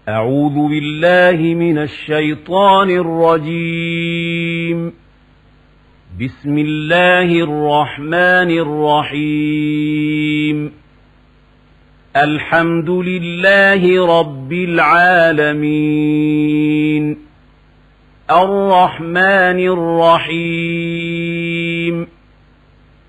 أعوذ بالله من الشيطان الرجيم. بسم الله الرحمن الرحيم. الحمد لله رب العالمين، الرحمن الرحيم،